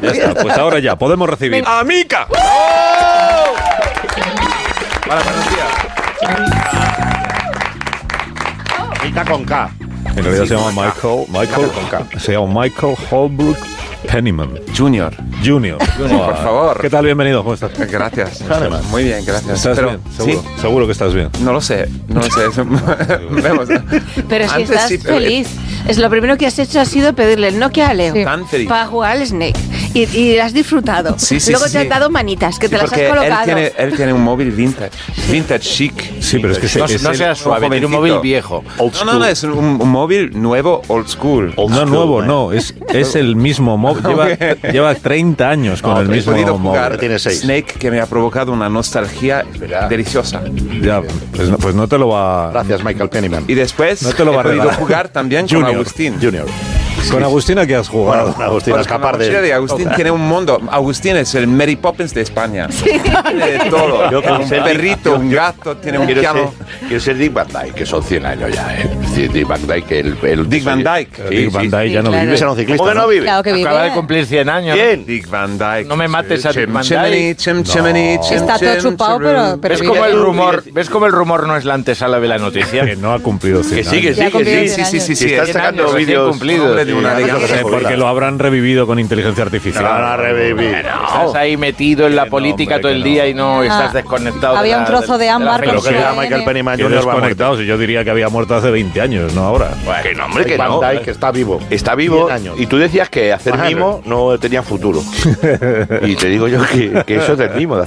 Ya está, pues ahora ya, podemos recibir a Mika. Hola, buenos días. Mika con K. En realidad se llama Michael Holbrook Penniman Junior, por favor. ¿Qué tal? Bienvenido, ¿cómo estás? Gracias. Kahneman. Muy bien, gracias. ¿Estás bien? ¿Seguro? ¿Sí? Seguro que estás bien. No lo sé. Vemos. Pero si Antes estás sí, pero- feliz. Es lo primero que has hecho ha sido pedirle el Nokia a Leo Tan feliz. para jugar al Snake. Y has disfrutado. Sí, Luego te sí. has dado manitas, que te las has Porque colocado. él tiene un móvil vintage chic. Sí, pero es que No seas suave, tiene un móvil viejo. No, es un móvil nuevo, old school. No nuevo, no, es el mismo móvil. Lleva 30 años con el He mismo podido móvil. jugar Tiene 6. Snake, que me ha provocado una nostalgia deliciosa. Ya, pues no te lo va. Gracias, Michael Penniman. Y después No te lo va he a podido regalar. jugar también con Junior. Agustín. Junior. Con Agustina que has jugado. Bueno, Agustín, a Pues con la escapar mochila de de... Agustín tiene un mundo. Agustín es el Mary Poppins de España. Tiene de todo. Yo quiero Un ser perrito, un gato, tiene un piano. Quiero ser Dick Van Dyke, que son 100 años ya, ¿eh? Es decir, Dick Van Dyke, el Dick Van Dyke. Dick Van Dyke ya no claro. vive. Ese era un ciclista, ¿Cómo que no vive? Claro que vive. Acaba de cumplir 100 años. ¿Quién? Dick Van Dyke. No me mates a Dick Van Chimney, chimney, Está todo chupado, pero ¿Ves vive. cómo el rumor no es la antesala de la noticia? Que no ha cumplido 100 Que sí, que años. sí, Ya cumplió que 100 sí. años. Sí, Están 100 sacando años, recién vídeos. cumplido. Hombre de una elegancia. Porque lo habrán revivido con inteligencia artificial. Van a revivir. Estás ahí metido en la política hombre, todo el que no. día y no estás desconectado. Había un trozo de ámbar Pero con que su era ADN. Michael Penniman Que Jr. va muerto. desconectados. Y yo diría que había muerto hace 20 años, no ahora. Que no, hombre, que Dick Van no. Dyke está vivo. Está vivo 100 años. y tú decías que hacer Ajá. mimo no tenía futuro. Y te digo yo que eso es del mimo.